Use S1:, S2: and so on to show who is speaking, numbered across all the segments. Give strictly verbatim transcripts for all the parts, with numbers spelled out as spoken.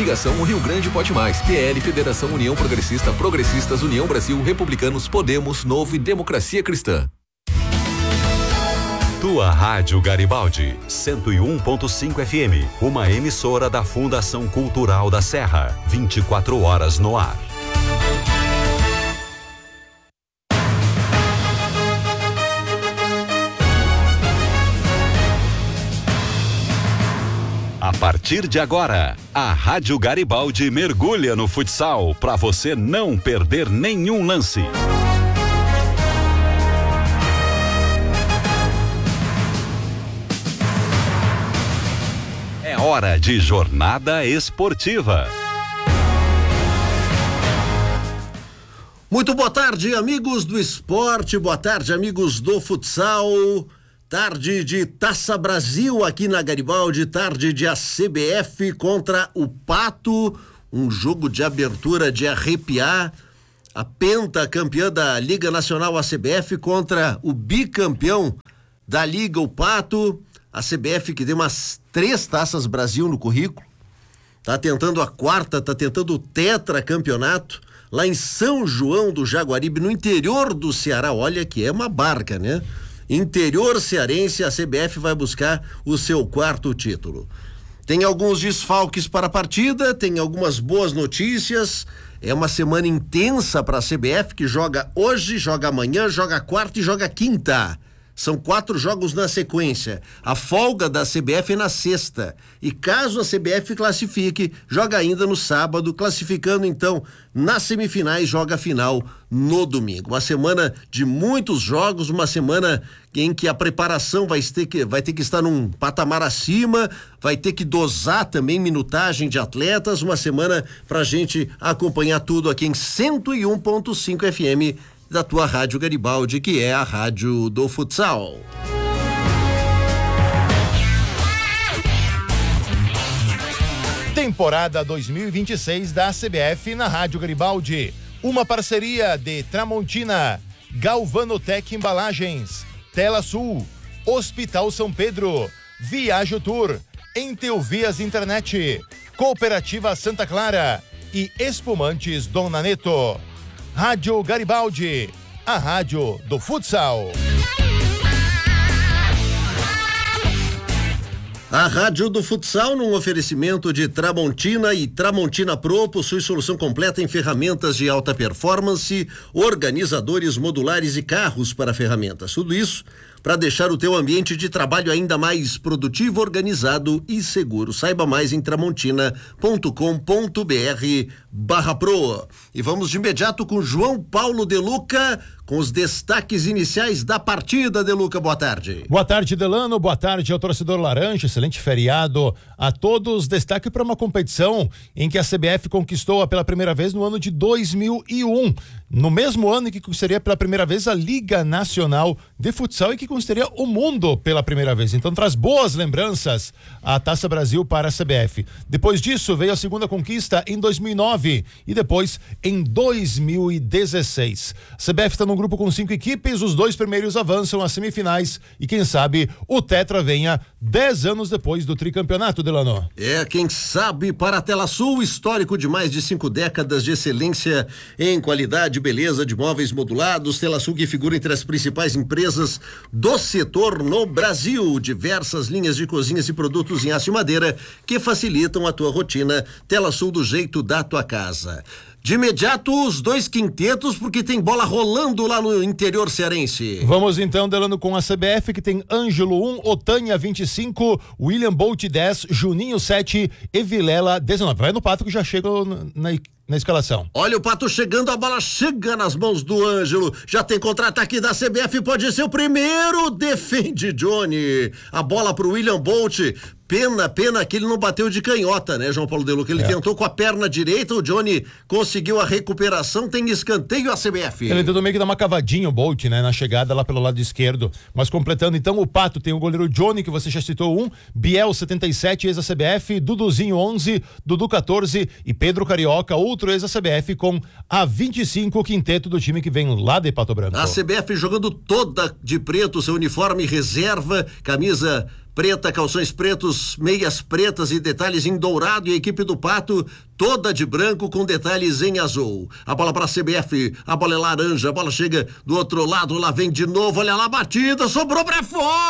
S1: Coligação O Rio Grande Pode Mais, P L, Federação União Progressista, Progressistas, União Brasil, Republicanos, Podemos, Novo e Democracia Cristã.
S2: Tua Rádio Garibaldi, cento e um ponto cinco F M, uma emissora da Fundação Cultural da Serra, vinte e quatro horas no ar. A partir de agora, a Rádio Garibaldi mergulha no futsal para você não perder nenhum lance. É hora de jornada esportiva.
S3: Muito boa tarde, amigos do esporte, boa tarde, amigos do futsal. Tarde de Taça Brasil aqui na Garibaldi, tarde de A C B F contra o Pato, um jogo de abertura de arrepiar. A pentacampeã da Liga Nacional A C B F contra o bicampeão da Liga, o Pato. A C B F que tem umas três Taças Brasil no currículo, tá tentando a quarta, tá tentando o tetracampeonato lá em São João do Jaguaribe, no interior do Ceará. Olha que é uma barca, né? Interior cearense, a C B F vai buscar o seu quarto título. Tem alguns desfalques para a partida, tem algumas boas notícias. É uma semana intensa para a C B F, que joga hoje, joga amanhã, joga quarta e joga quinta. São quatro jogos na sequência. A folga da C B F é na sexta. E caso a C B F classifique, joga ainda no sábado, classificando então nas semifinais, joga a final no domingo. Uma semana de muitos jogos, uma semana em que a preparação vai ter que, vai ter que estar num patamar acima, vai ter que dosar também minutagem de atletas. Uma semana pra gente acompanhar tudo aqui em cento e um ponto cinco F M da tua Rádio Garibaldi, que é a rádio do futsal.
S4: Temporada dois mil e vinte e seis da C B F na Rádio Garibaldi. Uma parceria de Tramontina, Galvanotec Embalagens, Tela Sul, Hospital São Pedro, Viajo Tour, Enteuvias Internet, Cooperativa Santa Clara e Espumantes Dona Neto. Rádio Garibaldi, a rádio do futsal.
S3: A rádio do futsal, num oferecimento de Tramontina e Tramontina Pro, possui solução completa em ferramentas de alta performance, organizadores modulares e carros para ferramentas. Tudo isso para deixar o teu ambiente de trabalho ainda mais produtivo, organizado e seguro. Saiba mais em tramontina ponto com ponto br barra pro. E vamos de imediato com João Paulo De Luca, com os destaques iniciais da partida. De Luca, boa tarde.
S4: Boa tarde, Delano, boa tarde ao torcedor laranja, excelente feriado a todos. Destaque para uma competição em que a C B F conquistou pela primeira vez no ano de dois mil e um, no mesmo ano em que conquistaria pela primeira vez a Liga Nacional de Futsal e que conquistaria o mundo pela primeira vez. Então traz boas lembranças a Taça Brasil para a C B F. Depois disso veio a segunda conquista em dois mil e nove e depois em dois mil e dezesseis. A C B F está num grupo com cinco equipes, os dois primeiros avançam às semifinais e quem sabe o Tetra venha dez anos depois do tricampeonato, Delano.
S3: É, quem sabe para a Tela Sul, histórico de mais de cinco décadas de excelência em qualidade e beleza de móveis modulados. Tela Sul que figura entre as principais empresas do setor no Brasil. Diversas linhas de cozinhas e produtos em aço e madeira que facilitam a tua rotina. Tela Sul do jeito da tua casa. De imediato, os dois quintetos, porque tem bola rolando lá no interior cearense.
S4: Vamos então, Delano, com a C B F, que tem Ângelo um, Otânia vinte e cinco, William Bolt dez, Juninho sete e Vilela dezenove. Vai no Pato que já chega na, na escalação.
S3: Olha o Pato chegando, a bola chega nas mãos do Ângelo. Já tem contra-ataque da C B F, pode ser o primeiro. Defende Johnny. A bola pro William Bolt. Pena, pena que ele não bateu de canhota, né, João Paulo De Luca? Ele é. tentou com a perna direita, o Johnny conseguiu a recuperação, tem escanteio a C B F.
S4: Ele tentou meio que dar uma cavadinha o Bolt, né, na chegada lá pelo lado esquerdo. Mas completando então o Pato, tem o goleiro Johnny, que você já citou um, Biel setenta e sete, ex-A C B F, Duduzinho onze, Dudu quatorze e Pedro Carioca, outro ex-A C B F com a vinte e cinco, o quinteto do time que vem lá de Pato Branco.
S3: A C B F jogando toda de preto, seu uniforme reserva, camisa preta, calções pretos, meias pretas e detalhes em dourado, e a equipe do Pato toda de branco com detalhes em azul. A bola para a C B F, a bola é laranja, a bola chega do outro lado, lá vem de novo, olha lá a batida, sobrou para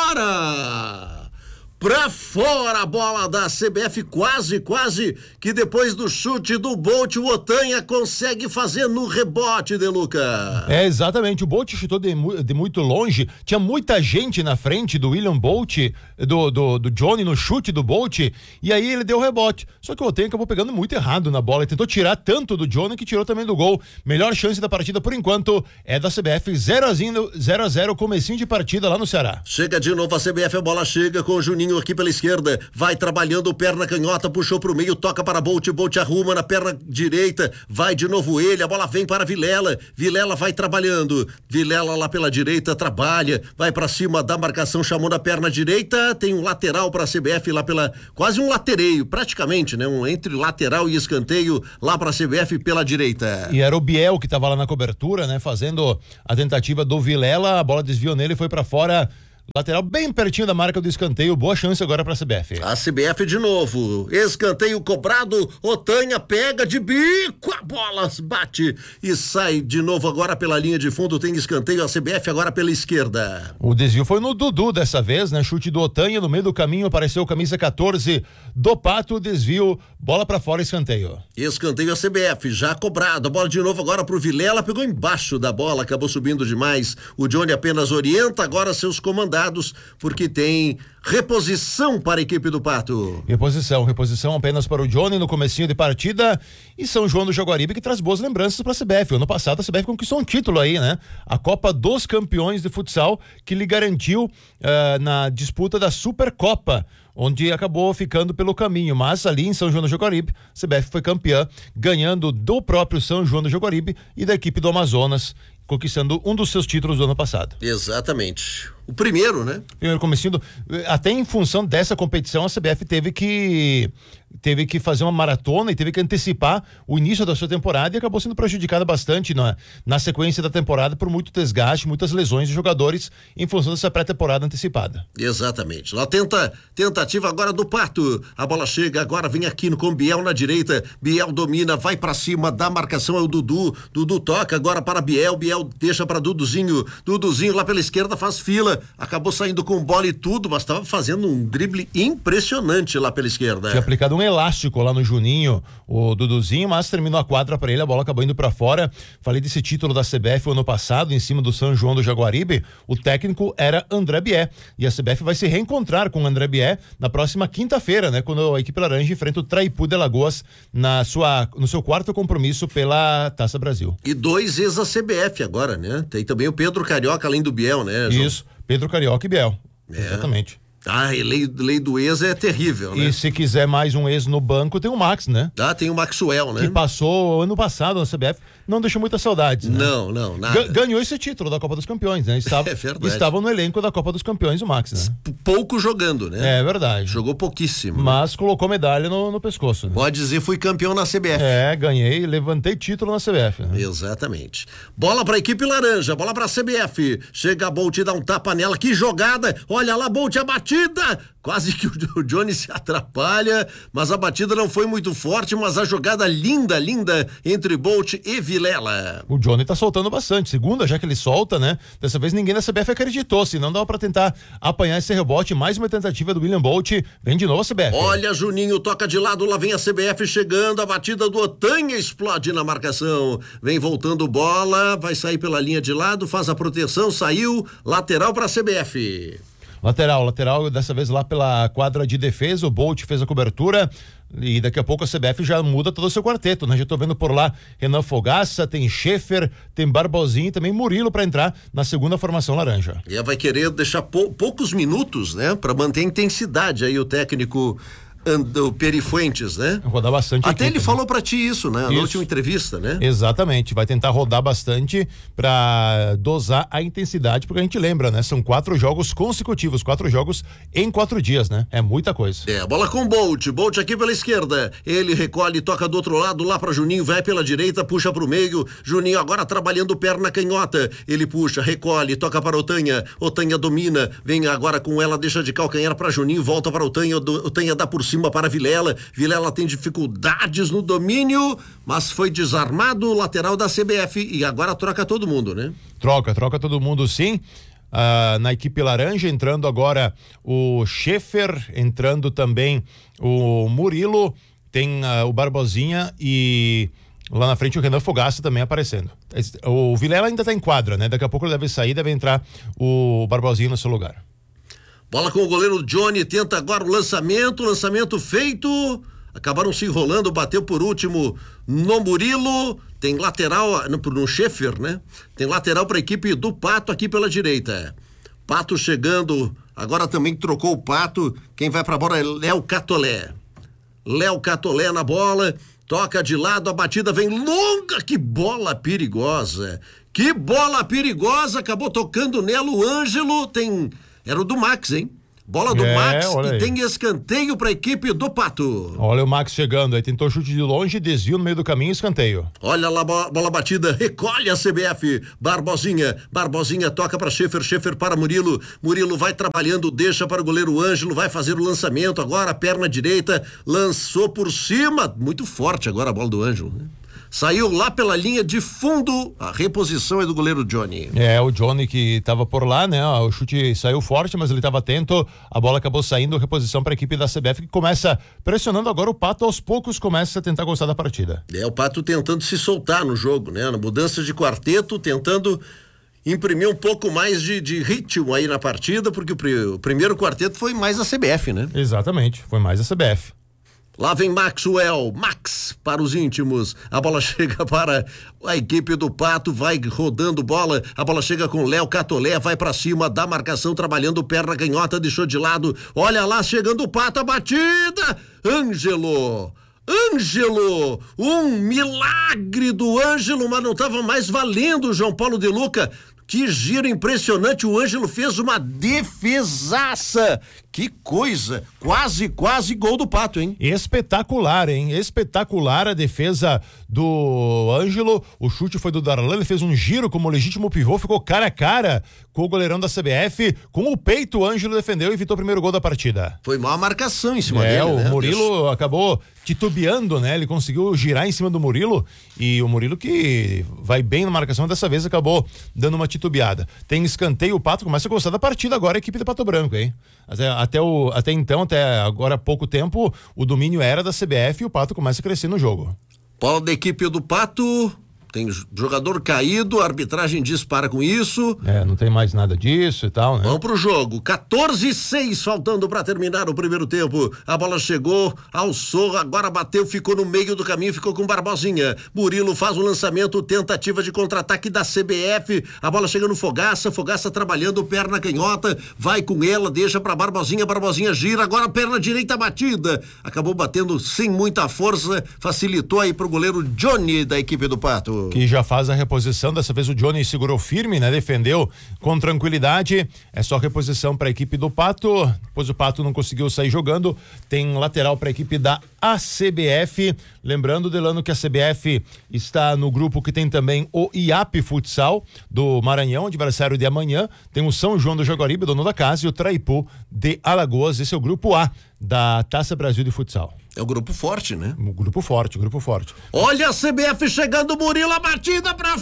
S3: fora! Pra fora a bola da C B F, quase, quase que depois do chute do Bolt, o Otanha consegue fazer no rebote, De Luca.
S4: É, exatamente, o Bolt chutou de, de muito longe, tinha muita gente na frente do William Bolt, do, do, do Johnny no chute do Bolt, e aí ele deu o rebote, só que o Otanha acabou pegando muito errado na bola, e tentou tirar tanto do Johnny que tirou também do gol. Melhor chance da partida por enquanto é da C B F, zero a zero, comecinho de partida lá no Ceará.
S3: Chega de novo a C B F, a bola chega com o Juninho aqui pela esquerda, vai trabalhando, perna canhota, puxou pro meio, toca para Bolt, Bolt arruma na perna direita, vai de novo ele, a bola vem para Vilela, Vilela vai trabalhando, Vilela lá pela direita, trabalha, vai para cima da marcação, chamou na perna direita, tem um lateral para a C B F lá pela, quase um latereio, praticamente, né, um entre lateral e escanteio lá para a C B F pela direita.
S4: E era o Biel que tava lá na cobertura, né, fazendo a tentativa do Vilela, a bola desviou nele e foi para fora. Lateral bem pertinho da marca do escanteio, boa chance agora para a C B F.
S3: A C B F de novo, escanteio cobrado, Otanha pega de bico, a bola bate e sai de novo agora pela linha de fundo, tem escanteio, a C B F agora pela esquerda.
S4: O desvio foi no Dudu dessa vez, né? Chute do Otanha, no meio do caminho apareceu camisa quatorze do Pato, desvio, bola para fora, escanteio.
S3: Escanteio a C B F, já cobrado, a bola de novo agora pro Vilela, pegou embaixo da bola, acabou subindo demais, o Johnny apenas orienta agora seus comandados, porque tem reposição para a equipe do Pato.
S4: Reposição, reposição apenas para o Johnny no comecinho de partida, e São João do Jaguaribe que traz boas lembranças para a C B F. O ano passado a C B F conquistou um título aí, né? A Copa dos Campeões de Futsal, que lhe garantiu uh, na disputa da Supercopa, onde acabou ficando pelo caminho, mas ali em São João do Jaguaribe, a C B F foi campeã, ganhando do próprio São João do Jaguaribe e da equipe do Amazonas, conquistando um dos seus títulos do ano passado.
S3: Exatamente. O primeiro, né?
S4: Primeiro comecinho, do, até em função dessa competição, a C B F teve que teve que fazer uma maratona e teve que antecipar o início da sua temporada e acabou sendo prejudicada bastante na, na sequência da temporada por muito desgaste, muitas lesões de jogadores em função dessa pré-temporada antecipada.
S3: Exatamente. Lá tenta, tentativa agora do Pato. A bola chega, agora vem aqui no com Biel na direita. Biel domina, vai pra cima da marcação, é o Dudu. Dudu toca agora para Biel. Biel deixa para Duduzinho. Duduzinho lá pela esquerda faz fila. Acabou saindo com bola e tudo, mas estava fazendo um drible impressionante lá pela esquerda.
S4: Tinha aplicado um elástico lá no Juninho, o Duduzinho, mas terminou a quadra para ele, a bola acabou indo para fora. Falei desse título da C B F o ano passado, em cima do São João do Jaguaribe. O técnico era André Bié, e a C B F vai se reencontrar com o André Bié na próxima quinta-feira, né, quando a equipe laranja enfrenta o Traipu de Alagoas na sua, no seu quarto compromisso pela Taça Brasil.
S3: E dois ex-A C B F agora, né? Tem também o Pedro Carioca, além do Biel, né, João?
S4: Isso, Pedro Carioca e Biel. É. Exatamente.
S3: Ah, e lei, lei do ex é terrível, né?
S4: E se quiser mais um ex no banco, tem o Max, né?
S3: Ah, tem o Maxwell, né?
S4: Que passou ano passado na C B F, não deixou muitas saudades, né?
S3: Não, não, nada.
S4: Ganhou esse título da Copa dos Campeões, né? Estava,
S3: é verdade.
S4: Estava no elenco da Copa dos Campeões o Max, né?
S3: Pouco jogando, né?
S4: É verdade.
S3: Jogou pouquíssimo.
S4: Mas colocou medalha no, no pescoço. Né?
S3: Pode dizer, fui campeão na C B F.
S4: É, ganhei, levantei título na C B F. Né?
S3: Exatamente. Bola pra equipe laranja, bola pra C B F. Chega a Bolt, dá um tapa nela, que jogada! Olha lá, Bolt, a batida! Quase que o Johnny se atrapalha, mas a batida não foi muito forte, mas a jogada linda, linda entre Bolt e Vilela.
S4: O Johnny tá soltando bastante, segunda já que ele solta, né? Dessa vez ninguém da C B F acreditou, senão dava pra tentar apanhar esse rebote, mais uma tentativa do William Bolt, vem de novo a C B F.
S3: Olha, Juninho, toca de lado, lá vem a C B F chegando, a batida do Otanha explode na marcação, vem voltando bola, vai sair pela linha de lado, faz a proteção, saiu, lateral pra C B F.
S4: Lateral, lateral, dessa vez lá pela quadra de defesa, o Bolt fez a cobertura e daqui a pouco a C B F já muda todo o seu quarteto, né? Já tô vendo por lá Renan Fogaça, tem Schaefer, tem Barbosinho e também Murilo para entrar na segunda formação laranja.
S3: E vai querer deixar pou, poucos minutos, né? Para manter a intensidade aí o técnico o Perifuentes, né?
S4: Rodar bastante.
S3: Até
S4: equipe,
S3: ele
S4: né?
S3: falou pra ti isso, né? Na
S4: Isso.
S3: última entrevista, né?
S4: Exatamente, vai tentar rodar bastante pra dosar a intensidade, porque a gente lembra, né? São quatro jogos consecutivos, quatro jogos em quatro dias, né? É muita coisa.
S3: É, bola com Bolt, Bolt aqui pela esquerda, ele recolhe, toca do outro lado, lá pra Juninho, vai pela direita, puxa pro meio, Juninho agora trabalhando perna canhota, ele puxa, recolhe, toca para Otanha, Otanha domina, vem agora com ela, deixa de calcanhar pra Juninho, volta para Otanha, Otanha dá por cima para Vilela, Vilela tem dificuldades no domínio, mas foi desarmado o lateral da C B F e agora troca todo mundo, né?
S4: Troca, troca todo mundo sim. Ah, na equipe laranja, entrando agora o Schaefer, entrando também o Murilo, tem ah, o Barbosinha e lá na frente o Renan Fogaça também aparecendo. O Vilela ainda tá em quadra, né? Daqui a pouco ele deve sair, deve entrar o Barbosinha no seu lugar.
S3: Bola com o goleiro Johnny, tenta agora o lançamento, lançamento feito, acabaram se enrolando, bateu por último no Murilo, tem lateral no, no Schaefer, né? Tem lateral para a equipe do Pato aqui pela direita. Pato chegando, agora também trocou o Pato, quem vai para a bola é Léo Catolé. Léo Catolé na bola, toca de lado, a batida vem longa, que bola perigosa, que bola perigosa, acabou tocando nela o Ângelo, tem... Era o do Max, hein? Bola do
S4: é,
S3: Max e
S4: aí.
S3: tem escanteio para a equipe do Pato.
S4: Olha o Max chegando aí, tentou chute de longe, desvio no meio do caminho, escanteio.
S3: Olha lá, bola batida, recolhe a C B F, Barbosinha, Barbosinha toca para Schaefer, Schaefer para Murilo, Murilo vai trabalhando, deixa para o goleiro Ângelo, vai fazer o lançamento agora, perna direita, lançou por cima, muito forte agora a bola do Ângelo, né? Saiu lá pela linha de fundo, a reposição é do goleiro Johnny.
S4: É, o Johnny que estava por lá, né? O chute saiu forte, mas ele estava atento, a bola acabou saindo, reposição para a equipe da C B F que começa pressionando agora o Pato, aos poucos começa a tentar gostar da partida.
S3: É, o Pato tentando se soltar no jogo, né? Na mudança de quarteto, tentando imprimir um pouco mais de, de ritmo aí na partida, porque o, pri, o primeiro quarteto foi mais a C B F, né?
S4: Exatamente, foi mais a C B F.
S3: Lá vem Maxwell, Max para os íntimos, a bola chega para a equipe do Pato, vai rodando bola, a bola chega com Léo Catolé, vai para cima da marcação, trabalhando perna canhota, deixou de lado, olha lá, chegando o Pato, a batida, Ângelo, Ângelo, um milagre do Ângelo, mas não estava mais valendo o João Paulo de Luca. Que giro impressionante, o Ângelo fez uma defesaça, que coisa, quase, quase gol do Pato, hein?
S4: Espetacular, hein? Espetacular a defesa do Ângelo, o chute foi do Darlan, ele fez um giro como legítimo pivô, ficou cara a cara com o goleirão da C B F, com o peito o Ângelo defendeu e evitou o primeiro gol da partida.
S3: Foi uma marcação em cima
S4: é,
S3: dele,
S4: o
S3: né?
S4: Murilo
S3: Isso.
S4: acabou titubeando, né? Ele conseguiu girar em cima do Murilo e o Murilo que vai bem na marcação, dessa vez acabou dando uma titubeada. Tem escanteio, o Pato começa a gostar da partida agora, a equipe do Pato Branco, hein? Até, até, o, até então, até agora há pouco tempo, o domínio era da C B F e o Pato começa a crescer no jogo.
S3: Bola da equipe do Pato, tem jogador caído, a arbitragem dispara com isso.
S4: É, não tem mais nada disso e tal, né?
S3: Vamos pro jogo, quatorze e seis faltando para terminar o primeiro tempo, a bola chegou, alçou, agora bateu, ficou no meio do caminho, ficou com Barbosinha, Murilo faz o lançamento, tentativa de contra-ataque da C B F, a bola chega no Fogaça, Fogaça trabalhando, perna canhota, vai com ela, deixa para Barbosinha, Barbosinha gira, agora perna direita batida, acabou batendo sem muita força, facilitou aí pro goleiro Johnny da equipe do Pato.
S4: Que já faz a reposição, dessa vez o Johnny segurou firme, né? Defendeu com tranquilidade, é só reposição para a equipe do Pato, depois o Pato não conseguiu sair jogando, tem lateral para a equipe da A C B F, lembrando, Delano, que a C B F está no grupo que tem também o I A P Futsal do Maranhão, adversário de amanhã, tem o São João do Jaguaribe, dono da casa, e o Traipu de Alagoas, esse é o grupo A da Taça Brasil de Futsal.
S3: É o grupo forte, né?
S4: O grupo forte, o grupo forte.
S3: Olha a C B F chegando, Murilo, a batida pra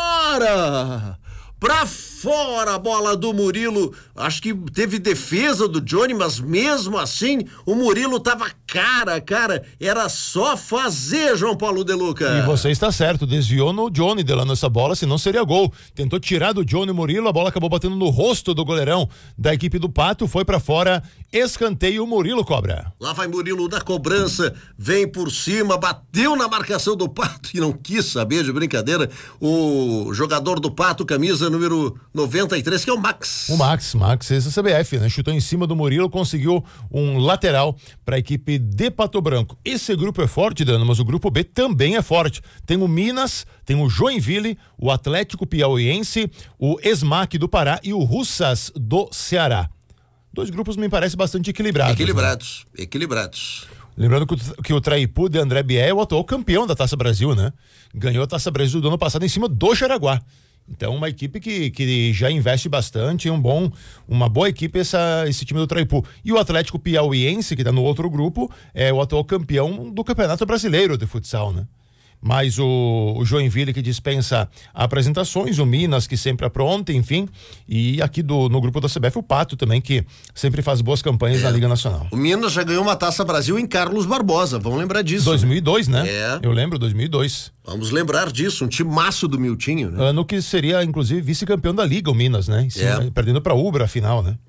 S3: fora! Pra fora a bola do Murilo, acho que teve defesa do Johnny, mas mesmo assim o Murilo tava cara a cara, era só fazer, João Paulo de Luca.
S4: E você está certo, desviou no Johnny, Delano, essa bola, senão seria gol. Tentou tirar do Johnny Murilo, a bola acabou batendo no rosto do goleirão da equipe do Pato, foi pra fora, escanteio, o Murilo cobra.
S3: Lá vai Murilo da cobrança, vem por cima, bateu na marcação do Pato e não quis saber de brincadeira. O jogador do Pato, camisa número noventa e três, que é o Max.
S4: O Max, Max, esse é C B F, né? Chutou em cima do Murilo, conseguiu um lateral para a equipe de Pato Branco. Esse grupo é forte, Dano, mas o grupo B também é forte. Tem o Minas, tem o Joinville, o Atlético Piauiense, o ESMAC do Pará e o Russas do Ceará. Dois grupos me parecem bastante equilibrados.
S3: Equilibrados, né? Equilibrados.
S4: Lembrando que, que o Traipu de André Bié é o atual campeão da Taça Brasil, né? Ganhou a Taça Brasil do ano passado em cima do Jaraguá. Então, uma equipe que, que já investe bastante, um bom, uma boa equipe essa, esse time do Traipu. E o Atlético Piauiense, que está no outro grupo, é o atual campeão do Campeonato Brasileiro de Futsal, né? Mas o, o Joinville, que dispensa apresentações, o Minas, que sempre apronta, enfim, e aqui do, no grupo da C B F, o Pato também, que sempre faz boas campanhas é. na Liga Nacional.
S3: O Minas já ganhou uma Taça Brasil em Carlos Barbosa, vamos lembrar disso.
S4: dois mil e dois, né?
S3: É.
S4: Eu lembro, dois mil e dois.
S3: Vamos lembrar disso, um timaço do Miltinho, né?
S4: Ano que seria, inclusive, vice-campeão da Liga, o Minas, né? Sim, é. Perdendo pra Ubra, a final, né?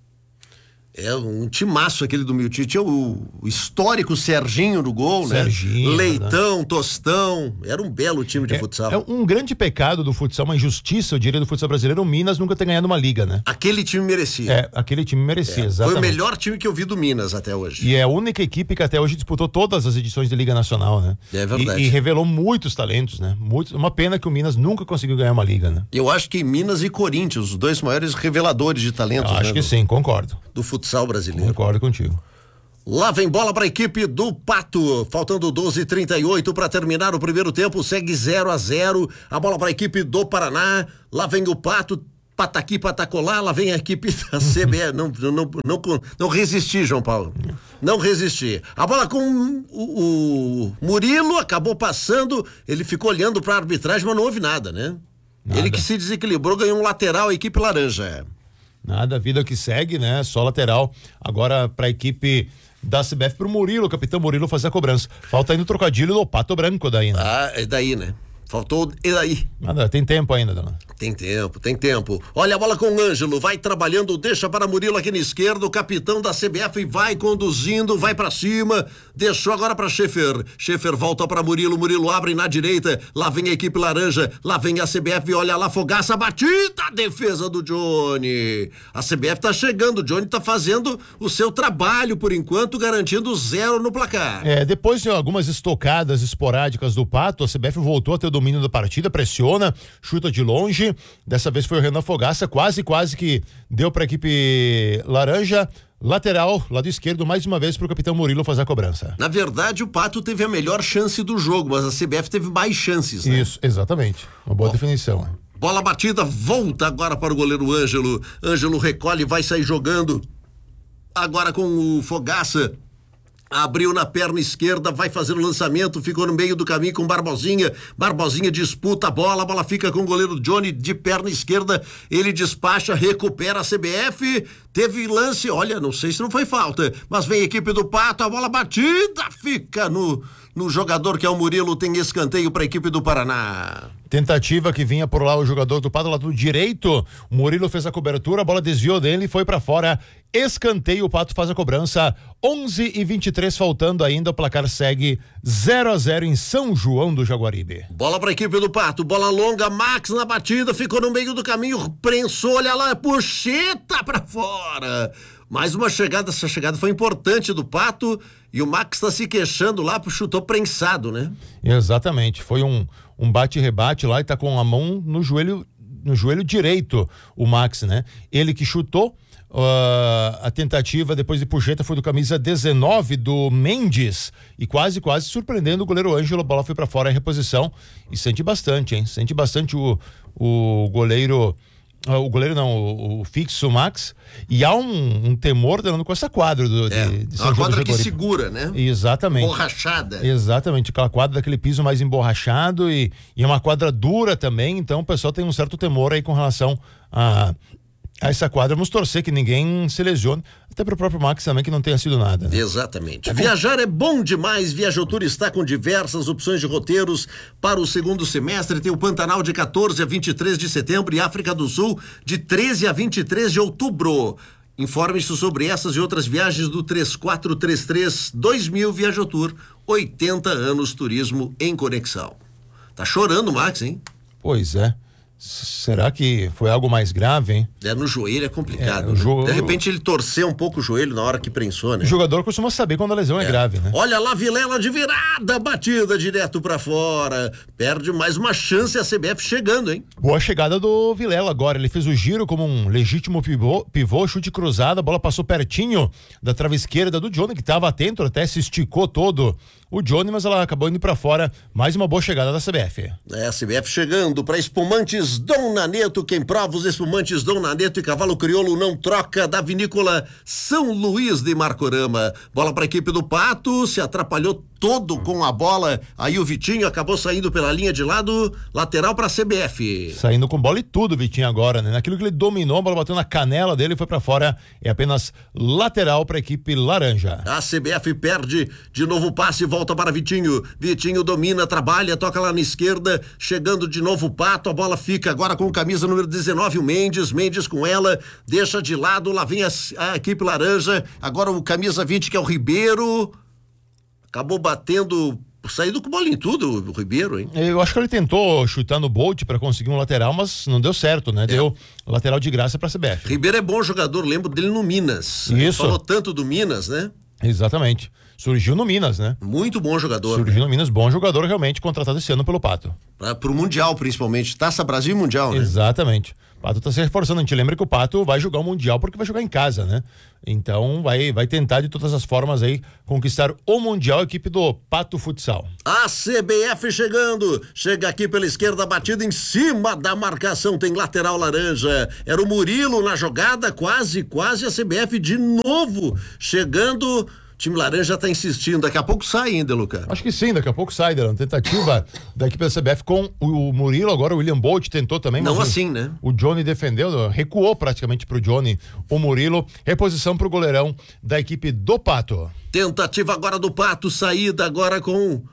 S3: É um timaço aquele do Miltinho. Tinha o, o histórico Serginho no gol,
S4: Serginho,
S3: né? Leitão, né? Tostão. Era um belo time de
S4: é,
S3: futsal.
S4: É um grande pecado do futsal, uma injustiça, eu diria, do futsal brasileiro, o Minas nunca ter ganhado uma liga, né?
S3: Aquele time merecia.
S4: É, aquele time merecia,
S3: é.
S4: exatamente.
S3: Foi o melhor time que eu vi do Minas até hoje.
S4: E é a única equipe que até hoje disputou todas as edições de Liga Nacional, né?
S3: É verdade.
S4: E, e revelou muitos talentos, né? Muito, uma pena que o Minas nunca conseguiu ganhar uma liga, né?
S3: Eu acho que Minas e Corinthians, os dois maiores reveladores de talentos,
S4: eu acho
S3: né,
S4: que
S3: do,
S4: sim, concordo.
S3: Do futsal brasileiro.
S4: Concordo contigo.
S3: Lá vem bola para a equipe do Pato, faltando doze e trinta e oito para terminar o primeiro tempo, segue zero a zero, a bola para a equipe do Paraná, lá vem o Pato, pataqui, patacolá, lá vem a equipe da C B F, não, não, não, não, não resisti, João Paulo, não resisti, a bola com o, o Murilo, acabou passando, ele ficou olhando para a arbitragem, mas não houve nada, né? Nada. Ele que se desequilibrou, ganhou um lateral, a equipe laranja.
S4: Nada, vida que segue, né? Só lateral. Agora para a equipe da C B F, pro Murilo, o capitão Murilo fazer a cobrança. Falta ainda o trocadilho do Pato Branco daí, né?
S3: Ah, é daí, né? Faltou e daí.
S4: Nada, tem tempo ainda, dona.
S3: Tem tempo, tem tempo. Olha a bola com o Ângelo, vai trabalhando, deixa para Murilo aqui na esquerda, o capitão da C B F vai conduzindo, vai para cima, deixou agora para Schaefer. Schaefer volta para Murilo, Murilo abre na direita, lá vem a equipe laranja, lá vem a C B F, olha lá, Fogaça, batida, a defesa do Johnny. A C B F tá chegando, o Johnny tá fazendo o seu trabalho por enquanto, garantindo zero no placar.
S4: É, depois de algumas estocadas esporádicas do Pato, a C B F voltou a ter o domínio da partida, pressiona, chuta de longe. Dessa vez foi o Renan Fogaça, quase, quase que deu para a equipe laranja. Lateral, lado esquerdo, mais uma vez para o capitão Murilo fazer a cobrança.
S3: Na verdade, o Pato teve a melhor chance do jogo, mas a C B F teve mais chances, né?
S4: Isso, exatamente. Uma boa
S3: Bom,
S4: definição.
S3: Bola batida, volta agora para o goleiro Ângelo. Ângelo recolhe, vai sair jogando. Agora com o Fogaça. Abriu na perna esquerda, vai fazer o lançamento, ficou no meio do caminho com Barbosinha, Barbosinha disputa a bola, a bola fica com o goleiro Johnny de perna esquerda, ele despacha, recupera a C B F, teve lance, olha, não sei se não foi falta, mas vem a equipe do Pato, a bola batida, fica no, no jogador que é o Murilo, tem escanteio para a equipe do Paraná.
S4: Tentativa que vinha por lá o jogador do Pato, lado direito, o Murilo fez a cobertura, a bola desviou dele e foi para fora, escanteio, o Pato faz a cobrança, onze e vinte e três faltando ainda, o placar segue zero a zero em São João do Jaguaribe.
S3: Bola para a equipe do Pato, bola longa, Max na batida, ficou no meio do caminho, prensou, olha lá, puxeta para fora. Mais uma chegada, essa chegada foi importante do Pato e o Max está se queixando lá, chutou prensado, né?
S4: Exatamente, foi um, um bate-rebate lá e tá com a mão no joelho, no joelho direito, o Max, né? Ele que chutou. Uh, a tentativa depois de puxeta foi do camisa dezenove do Mendes e quase, quase surpreendendo o goleiro Ângelo, a bola foi pra fora em reposição e sente bastante, hein? Sente bastante o, o goleiro, uh, o goleiro não, o, o fixo Max, e há um, um temor dando com essa quadra do,
S3: é,
S4: de, de São
S3: uma
S4: João
S3: quadra
S4: do
S3: que segura, né?
S4: Exatamente.
S3: Borrachada.
S4: Exatamente, aquela quadra daquele piso mais emborrachado e, e é uma quadra dura também, então o pessoal tem um certo temor aí com relação a a essa quadra, vamos torcer que ninguém se lesione, até para o próprio Max também, que não tenha sido nada, né?
S3: Exatamente. É Viajar bom. é bom demais, Viajotour está com diversas opções de roteiros para o segundo semestre, tem o Pantanal de quatorze a vinte e três de setembro e África do Sul de treze a vinte e três de outubro. Informe-se sobre essas e outras viagens do três quatro três três dois mil Viajotour, oitenta anos turismo em conexão. Tá chorando o Max, hein?
S4: Pois é. Será que foi algo mais grave, hein?
S3: É, no joelho é complicado.
S4: É,
S3: né?
S4: jo...
S3: De repente ele torceu um pouco o joelho na hora que prensou, né?
S4: O jogador costuma saber quando a lesão é, é grave, né?
S3: Olha lá, Vilela de virada, batida direto pra fora. Perde mais uma chance a C B F chegando, hein?
S4: Boa chegada do Vilela agora. Ele fez o giro como um legítimo pivô, pivô chute cruzado, a bola passou pertinho da trave esquerda do Johnny, que estava atento, até se esticou todo o Johnny, mas ela acabou indo pra fora. Mais uma boa chegada da C B F.
S3: É, a C B F chegando pra espumantes Dom Naneto. Quem prova os espumantes Dom Naneto e Cavalo Crioulo não troca, da vinícola São Luís de Marcorama. Bola pra equipe do Pato, se atrapalhou todo com a bola. Aí o Vitinho acabou saindo pela linha de lado, lateral pra C B F.
S4: Saindo com bola e tudo, Vitinho, agora, né? Naquilo que ele dominou, a bola bateu na canela dele e foi pra fora. É apenas lateral pra equipe laranja.
S3: A C B F perde de novo o passe, volta para Vitinho. Vitinho domina, trabalha, toca lá na esquerda, chegando de novo o Pato, a bola fica agora com camisa número dezenove, o Mendes, Mendes com ela, deixa de lado, lá vem a, a equipe laranja, agora o camisa vinte que é o Ribeiro, acabou batendo, saindo com bola em tudo o Ribeiro, hein?
S4: Eu acho que ele tentou chutar no Bolt para conseguir um lateral, mas não deu certo, né? É. Deu lateral de graça pra C B F.
S3: Ribeiro é bom jogador, lembro dele no Minas.
S4: Isso.
S3: Falou tanto do Minas, né?
S4: Exatamente. Surgiu no Minas, né?
S3: Muito bom jogador.
S4: Surgiu
S3: né?
S4: no Minas, bom jogador realmente, contratado esse ano pelo Pato.
S3: Pra, pro Mundial, principalmente. Taça Brasil e Mundial, né?
S4: Exatamente. O Pato tá se reforçando. A gente lembra que o Pato vai jogar o Mundial porque vai jogar em casa, né? Então vai, vai tentar de todas as formas aí conquistar o Mundial, a equipe do Pato Futsal.
S3: A C B F chegando. Chega aqui pela esquerda, batida em cima da marcação. Tem lateral laranja. Era o Murilo na jogada, quase, quase a C B F de novo chegando. O time laranja tá insistindo, daqui a pouco sai ainda, Lucas.
S4: Acho que sim, daqui a pouco sai, Delano. Tentativa da equipe da C B F com o Murilo, agora o William Bolt tentou também.
S3: Não
S4: mas
S3: assim,
S4: o,
S3: né?
S4: O Johnny defendeu, recuou praticamente pro Johnny, o Murilo. Reposição pro goleirão da equipe do Pato.
S3: Tentativa agora do Pato, saída agora com...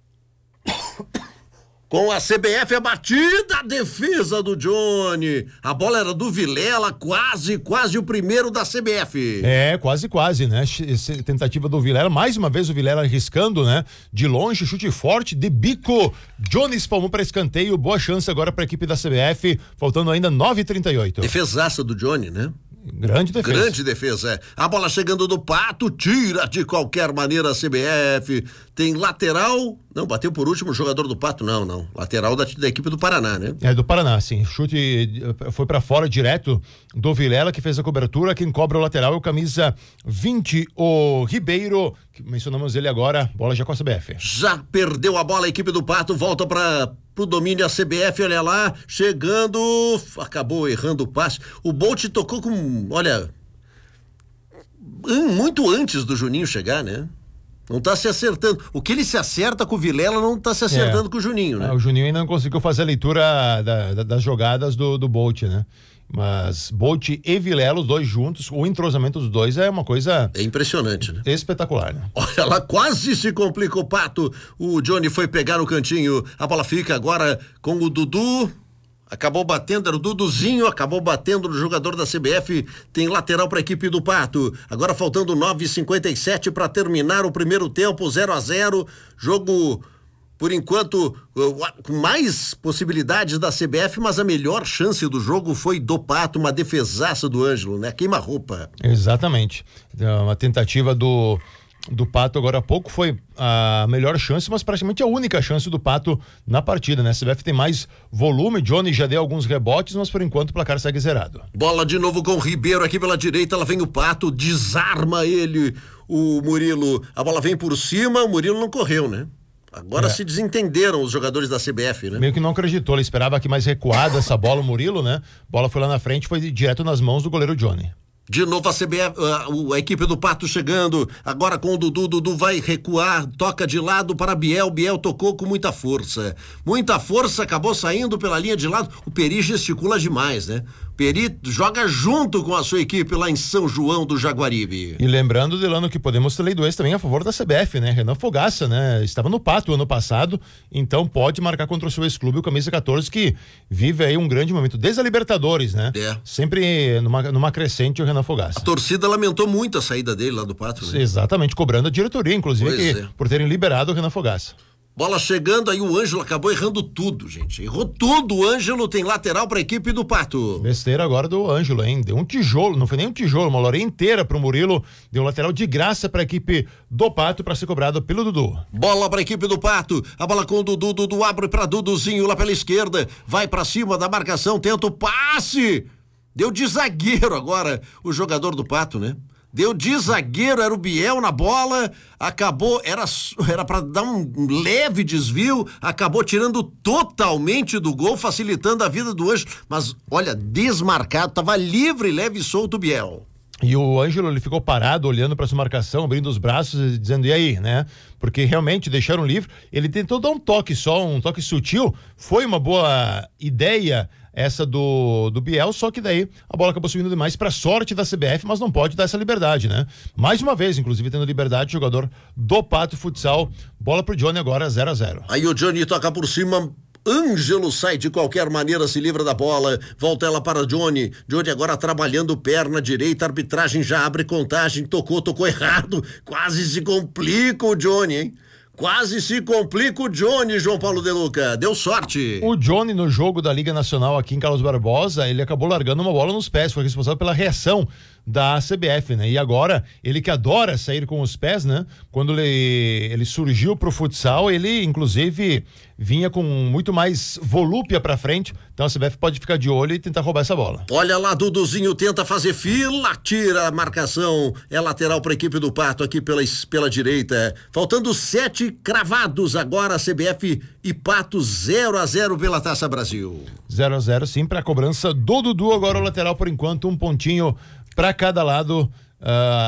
S3: Com a C B F, a batida, a defesa do Johnny. A bola era do Vilela, quase, quase o primeiro da C B F.
S4: É, quase, quase, né? Essa tentativa do Vilela, mais uma vez o Vilela arriscando, né? De longe, chute forte, de bico. Johnny espalmou para escanteio, boa chance agora para a equipe da C B F, faltando ainda nove e trinta e oito.
S3: Defesaça do Johnny, né?
S4: Grande defesa.
S3: Grande defesa, é. A bola chegando do Pato, tira de qualquer maneira a C B F. Tem lateral. Não, bateu por último o jogador do Pato, não, não. Lateral da, da equipe do Paraná, né?
S4: É, do Paraná, sim. Chute foi pra fora direto do Vilela, que fez a cobertura. Quem cobra o lateral é o camisa vinte, o Ribeiro, que mencionamos ele agora. Bola já com a C B F.
S3: Já perdeu a bola a equipe do Pato, volta para pro domínio a C B F, olha lá, chegando, acabou errando o passe. O Bolt tocou com, olha, muito antes do Juninho chegar, né? Não tá se acertando. O que ele se acerta com o Vilela não tá se acertando é. com o Juninho, né?
S4: Ah, o Juninho ainda não conseguiu fazer a leitura da, da, das jogadas do, do Bolt, né? Mas Bolt e Vilela, os dois juntos, o entrosamento dos dois é uma coisa...
S3: É impressionante, né?
S4: Espetacular, né?
S3: Olha lá, quase se complica o Pato. O Johnny foi pegar no cantinho. A bola fica agora com o Dudu. Acabou batendo, era o Duduzinho, acabou batendo no jogador da C B F. Tem lateral para a equipe do Pato. Agora faltando nove e cinquenta e sete para terminar o primeiro tempo, zero a zero. Jogo, por enquanto, com mais possibilidades da C B F, mas a melhor chance do jogo foi do Pato, uma defesaça do Ângelo, né? Queima-roupa.
S4: Exatamente. Uma tentativa do... do Pato agora há pouco foi a melhor chance, mas praticamente a única chance do Pato na partida, né? A C B F tem mais volume, Johnny já deu alguns rebotes, mas por enquanto o placar segue zerado. Bola de novo com o Ribeiro aqui pela direita, lá vem o Pato, desarma ele, o Murilo, a bola vem por cima, o Murilo não correu, né? Agora é. se desentenderam os jogadores da C B F, né? Meio que não acreditou, ele esperava que mais recuada essa bola, o Murilo, né? Bola foi lá na frente, foi direto nas mãos do goleiro Johnny. De novo a C B F, a, a equipe do Pato chegando, agora com o Dudu, Dudu vai recuar, toca de lado para Biel, Biel tocou com muita força, muita força, acabou saindo pela linha de lado, o Peri gesticula demais, né? Peri joga junto com a sua equipe lá em São João do Jaguaribe. E lembrando, Delano, que podemos ter lei do ex também a favor da C B F, né? Renan Fogaça, né? Estava no Pato ano passado, então pode marcar contra o seu ex-clube, o camisa quatorze, que vive aí um grande momento, desde a Libertadores, né? É. Sempre numa, numa crescente o Renan Fogaça. A torcida lamentou muito a saída dele lá do Pato, né? Exatamente, cobrando a diretoria, inclusive, que, é. por terem liberado o Renan Fogaça.
S3: Bola chegando, aí o Ângelo acabou errando tudo, gente. Errou tudo. O Ângelo tem lateral para a equipe do Pato.
S4: Besteira agora do Ângelo, hein? Deu um tijolo, não foi nem um tijolo, uma lorê inteira pro Murilo. Deu lateral de graça para a equipe do Pato para ser cobrado pelo Dudu.
S3: Bola para a equipe do Pato. A bola com o Dudu. Dudu abre para Duduzinho lá pela esquerda. Vai para cima da marcação, tenta o passe. Deu de zagueiro agora o jogador do Pato, né? Deu de zagueiro, era o Biel na bola, acabou, era era para dar um leve desvio, acabou tirando totalmente do gol, facilitando a vida do Ângelo, mas olha, desmarcado, tava livre, leve e solto o Biel.
S4: E o Ângelo, ele ficou parado, olhando para essa marcação, abrindo os braços e dizendo, e aí, né? Porque realmente deixaram livre. Ele tentou dar um toque só, um toque sutil. Foi uma boa ideia essa do, do Biel, só que daí a bola acabou subindo demais para sorte da C B F, mas não pode dar essa liberdade, né? Mais uma vez, inclusive, tendo liberdade, jogador do Pato Futsal. Bola pro Johnny agora, zero a zero.
S3: Aí o Johnny toca por cima. Ângelo sai de qualquer maneira, se livra da bola, volta ela para Johnny, Johnny agora trabalhando perna direita, a arbitragem já abre contagem, tocou, tocou errado, quase se complica o Johnny, hein? Quase se complica o Johnny, João Paulo De Luca, deu sorte.
S4: O Johnny no jogo da Liga Nacional aqui em Carlos Barbosa, ele acabou largando uma bola nos pés, foi responsável pela reação da C B F, né? E agora, ele que adora sair com os pés, né? Quando ele, ele surgiu pro futsal, ele inclusive vinha com muito mais volúpia pra frente, então a C B F pode ficar de olho e tentar roubar essa bola.
S3: Olha lá, Duduzinho tenta fazer fila, tira a marcação, é lateral pra equipe do Pato aqui pela, pela direita, faltando sete cravados agora, a C B F e Pato zero a zero pela Taça Brasil.
S4: zero a zero sim pra cobrança do Dudu, agora o lateral por enquanto, um pontinho pra cada lado. Uh,